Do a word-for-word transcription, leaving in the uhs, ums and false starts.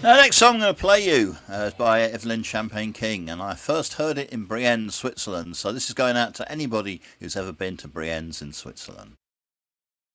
The next song I'm going to play you uh, is by Evelyn Champagne King, and I first heard it in Brienne, Switzerland, so this is going out to anybody who's ever been to Brienne's in Switzerland.